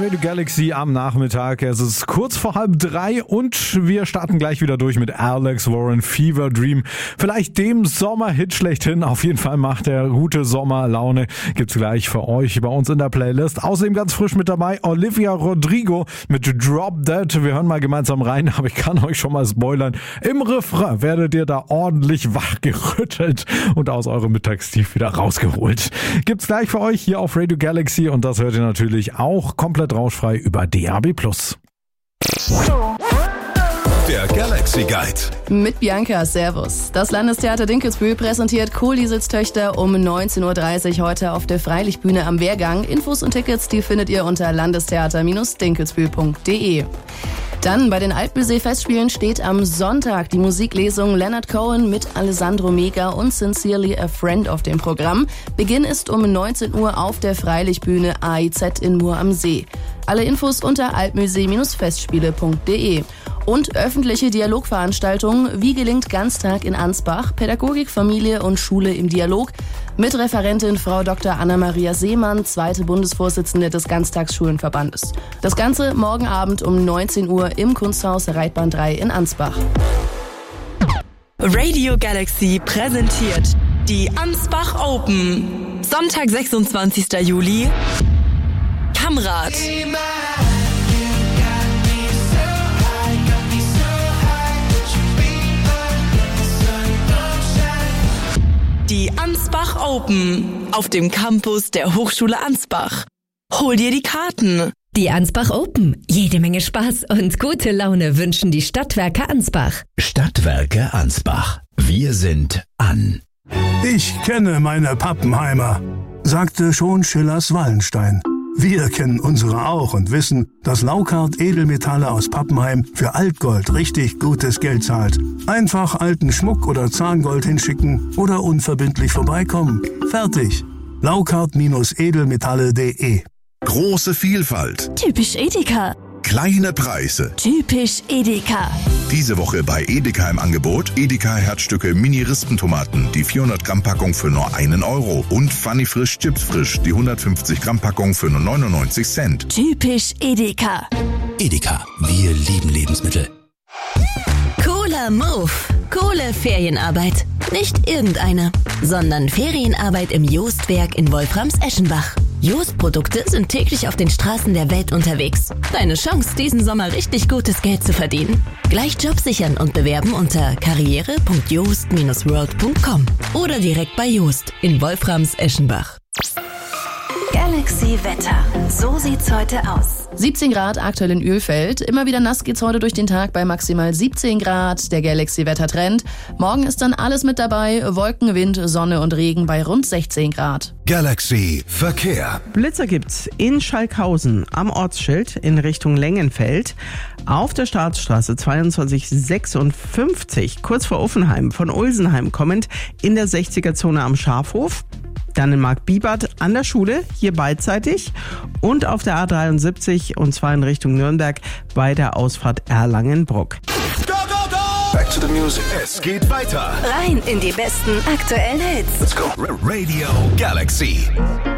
Radio Galaxy am Nachmittag. Es ist kurz vor 2:30 und wir starten gleich wieder durch mit Alex Warren, Fever Dream. Vielleicht dem Sommerhit schlechthin. Auf jeden Fall macht er gute Sommerlaune. Gibt's gleich für euch bei uns in der Playlist. Außerdem ganz frisch mit dabei Olivia Rodrigo mit Drop Dead. Wir hören mal gemeinsam rein, aber ich kann euch schon mal spoilern. Im Refrain werdet ihr da ordentlich wachgerüttelt und aus eurem Mittagstief wieder rausgeholt. Gibt's gleich für euch hier auf Radio Galaxy und das hört ihr natürlich auch komplett rauschfrei über DAB+. Der Galaxy Guide. Mit Bianca, Servus. Das Landestheater Dinkelsbühl präsentiert Kohldiesels-Töchter um 19.30 Uhr heute auf der Freilichtbühne am Wehrgang. Infos und Tickets, die findet ihr unter landestheater-dinkelsbühl.de. Dann bei den Altmusee-Festspielen steht am Sonntag die Musiklesung Leonard Cohen mit Alessandro Mega und Sincerely a Friend auf dem Programm. Beginn ist um 19 Uhr auf der Freilichtbühne AIZ in Mur am See. Alle Infos unter altmusee-festspiele.de. Und öffentliche Dialogveranstaltungen, wie gelingt Ganztag in Ansbach, Pädagogik, Familie und Schule im Dialog, mit Referentin Frau Dr. Anna-Maria Seemann, zweite Bundesvorsitzende des Ganztagsschulenverbandes. Das Ganze morgen Abend um 19 Uhr im Kunsthaus Reitbahn 3 in Ansbach. Radio Galaxy präsentiert die Ansbach Open. Sonntag, 26. Juli, Kamrat. Die Ansbach Open auf dem Campus der Hochschule Ansbach. Hol dir die Karten. Die Ansbach Open. Jede Menge Spaß und gute Laune wünschen die Stadtwerke Ansbach. Stadtwerke Ansbach. Wir sind an. Ich kenne meine Pappenheimer, sagte schon Schillers Wallenstein. Wir kennen unsere auch und wissen, dass Laukart Edelmetalle aus Pappenheim für Altgold richtig gutes Geld zahlt. Einfach alten Schmuck oder Zahngold hinschicken oder unverbindlich vorbeikommen. Fertig. Laukart-edelmetalle.de. Große Vielfalt. Typisch Edeka. Kleine Preise. Typisch Edeka. Diese Woche bei Edeka im Angebot Edeka Herzstücke Mini-Rispentomaten, die 400 Gramm Packung für nur 1 Euro und Funny Frisch Chips Frisch, die 150 Gramm Packung für nur 99 Cent. Typisch Edeka. Edeka, wir lieben Lebensmittel. Cooler Move. Coole Ferienarbeit. Nicht irgendeine, sondern Ferienarbeit im Joostwerk in Wolframs-Eschenbach. Jost-Produkte sind täglich auf den Straßen der Welt unterwegs. Deine Chance, diesen Sommer richtig gutes Geld zu verdienen. Gleich Job sichern und bewerben unter karriere.joost-world.com oder direkt bei Joost in Wolframs-Eschenbach. Galaxy Wetter. So sieht's heute aus. 17 Grad aktuell in Ölfeld. Immer wieder nass geht's heute durch den Tag bei maximal 17 Grad. Der Galaxy-Wettertrend. Morgen ist dann alles mit dabei. Wolken, Wind, Sonne und Regen bei rund 16 Grad. Galaxy Verkehr. Blitzer gibt's in Schalkhausen am Ortsschild in Richtung Lengenfeld. Auf der Staatsstraße 2256 kurz vor Offenheim von Ulsenheim kommend in der 60er-Zone am Schafhof. Dann in Markbibert an der Schule, hier beidseitig. Und auf der A73 und zwar in Richtung Nürnberg bei der Ausfahrt Erlangen-Bruck. Go, go, go! Back to the music. Es geht weiter. Rein in die besten aktuellen Hits. Let's go. Radio Galaxy.